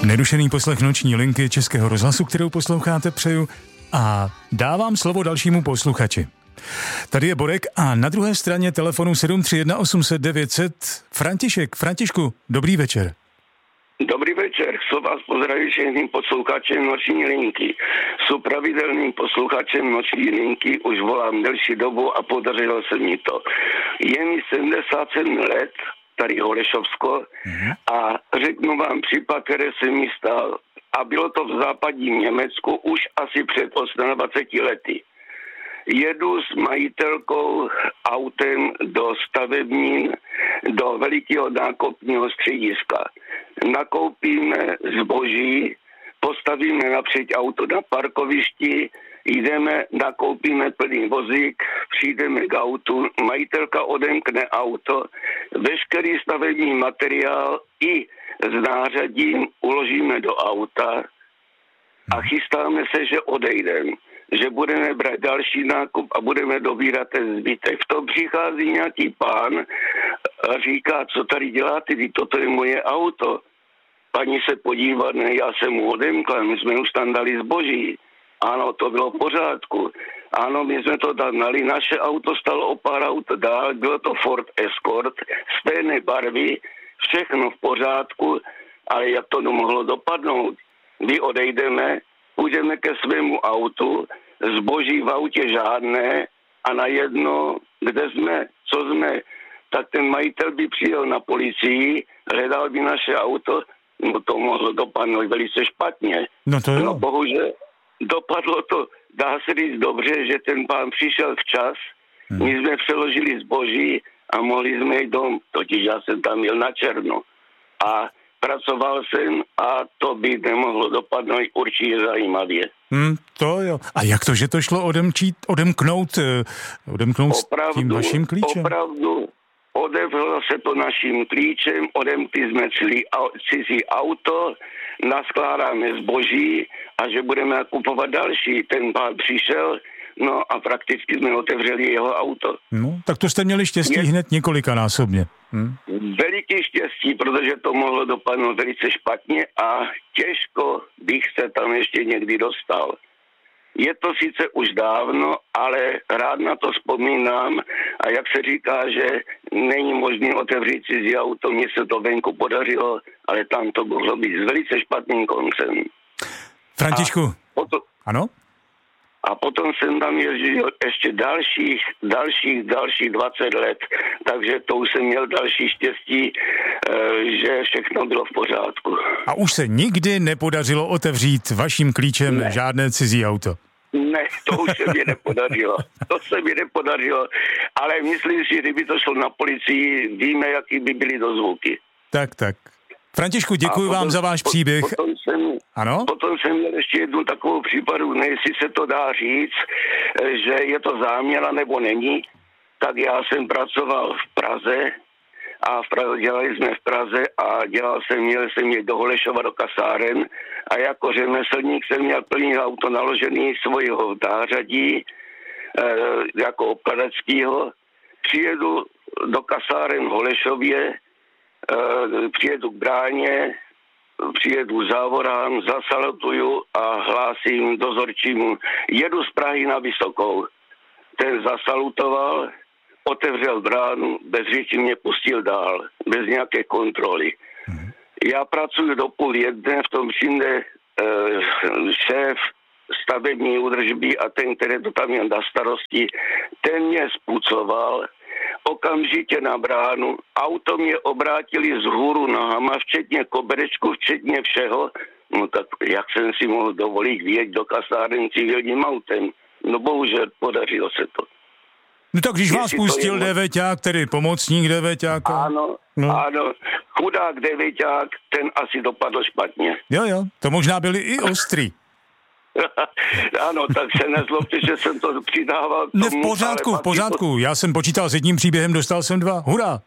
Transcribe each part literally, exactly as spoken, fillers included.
Nerušený poslech noční linky Českého rozhlasu, kterou posloucháte, přeju a dávám slovo dalšímu posluchači. Tady je Borek a na druhé straně telefonu sedm tři jedna osm set devět set František. Františku, dobrý večer. Dobrý večer, chci vás pozdravit všem posluchačem noční linky. Jsou pravidelným posluchačem noční linky, už volám delší dobu a podařilo se mi to. Je mi sedmdesát sedm let, tady Holešovsko, mm. a řeknu vám případ, který se mi stal. A bylo to v západním Německu už asi před dvaceti osmi lety. Jedu s majitelkou autem do stavební, do velikého nákupního střediska. Nakoupíme zboží, postavíme napřed auto na parkovišti, jdeme, nakoupíme plný vozík, přijdeme k autu, majitelka odemkne auto, veškerý stavební materiál i s nářadím uložíme do auta a chystáme se, že odejdeme, že budeme brát další nákup a budeme dobírat ten zbytek. V tom přichází nějaký pán a říká, co tady děláte, vy, toto je moje auto. Paní se podívá, ne, já jsem mu odemkla, my jsme už tam dali zboží. Ano, to bylo v pořádku. Ano, my jsme to dali, naše auto stalo o pár aut dál, bylo to Ford Escort, stejné barvy, všechno v pořádku, ale jak to mohlo dopadnout? My odejdeme, půjdeme ke svému autu, zboží v autě žádné a najednou, kde jsme, co jsme, tak ten majitel by přijel na policii, hledal by naše auto, no to mohlo dopadnout velice špatně. No to jo. No bohužel dopadlo to, dá se říct dobře, že ten pán přišel včas, hmm. my jsme přeložili zboží a mohli jsme jít dom, totiž já jsem tam jel na černo. A pracoval jsem a to by nemohlo dopadnout určitě zajímavě. Hmm, to jo. A jak to, že to šlo odemčít, odemknout, odemknout opravdu, tím vaším klíčem? Opravdu, odevřelo se to naším klíčem, odemkli jsme celý cizí auto, naskládáme zboží a že budeme kupovat další. Ten pán přišel, no a prakticky jsme otevřeli jeho auto. No, tak to jste měli štěstí Je... hned několikanásobně. Hm? Veliký štěstí, protože to mohlo dopadnout velice špatně a těžko bych se tam ještě někdy dostal. Je to sice už dávno, ale rád na to vzpomínám a jak se říká, že není možné otevřít cizí auto, mně se to venku podařilo, ale tam to mohlo být s velice špatným koncem. Františku, potom, ano? A potom jsem tam jezdil ještě dalších, dalších, dalších dvacet let, takže to už jsem měl další štěstí, že všechno bylo v pořádku. A už se nikdy nepodařilo otevřít vaším klíčem ne. žádné cizí auto? Ne, to už se mi nepodařilo. To se mi nepodařilo, ale myslím si, že kdyby to šlo na policii, víme, jaký by byly dozvuky. Tak, tak. Františku, děkuji potom, vám za váš příběh. Potom jsem, ano? Potom jsem měl ještě jednu takovou případu, ne, jestli se to dá říct, že je to záměra nebo není, tak já jsem pracoval v Praze a v Praze, dělali jsme v Praze a dělal jsem, měl jsem je do Holešova do kasáren a jako řemeslník jsem měl plný auto naložený svojho nářadí, e, jako obkladačskýho. Přijedu do kasáren v Holešově, e, přijedu k bráně, přijedu závorám, zasalutuju a hlásím dozorčímu, jedu z Prahy na Vysokou. Ten zasalutoval, otevřel bránu, bez řeči mě pustil dál, bez nějaké kontroly. Hmm. Já pracuji do půl jedné, v tom přijde eh, šéf stavební údržby a ten, který to tam měl na starosti, ten mě spucoval, okamžitě na bránu, auto mě obrátili z hůru nohama, včetně koberečku, včetně všeho, no tak jak jsem si mohl dovolit vyjet do kasáren civilním autem? No bohužel podařilo se to. No tak když vás pustil devěťák, tedy pomocník devěťáka. Ano, no. ano, chudák devěťák, ten asi dopadl špatně. Jo, jo, to možná byli i ostrý. Ano, tak se nezlobte, že jsem to přidával k tomu. Ne, v pořádku, v pořádku, to... já jsem počítal s jedním příběhem, dostal jsem dva, hurá.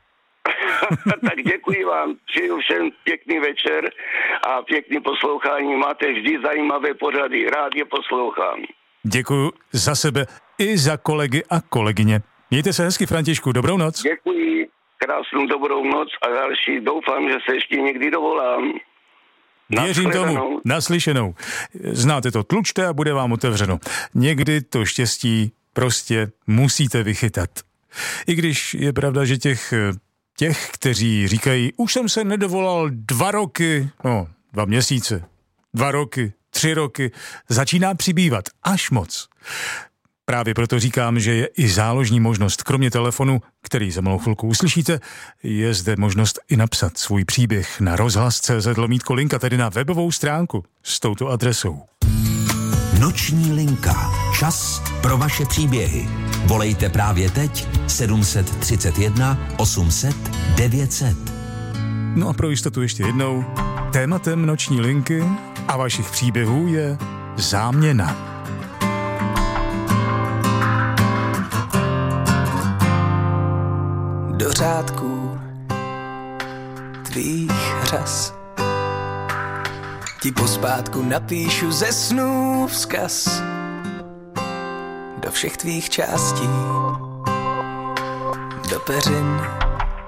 Tak děkuji vám, přeju všem pěkný večer a pěkný poslouchání, máte vždy zajímavé pořady, rád je poslouchám. Děkuji za sebe i za kolegy a kolegyně. Mějte se hezky, Františku, dobrou noc. Děkuji, krásnou dobrou noc a další, doufám, že se ještě někdy dovolám. Věřím tomu. Naslyšenou. Znáte to, tlučte a bude vám otevřeno. Někdy to štěstí prostě musíte vychytat. I když je pravda, že těch, těch, kteří říkají, už jsem se nedovolal dva roky, no, dva měsíce, dva roky, tři roky, začíná přibývat až moc. Právě proto říkám, že je i záložní možnost. Kromě telefonu, který za malou chvilku uslyšíte, je zde možnost i napsat svůj příběh na rozhlas tečka cé zet lomítko linka, tedy na webovou stránku s touto adresou. Noční linka. Čas pro vaše příběhy. Volejte právě teď sedm set třicet jedna osm set devět set. No a pro jistotu ještě jednou. Tématem noční linky a vašich příběhů je záměna. Do řádků tvých řas ti pospátku napíšu ze snů vzkaz do všech tvých částí, do peřin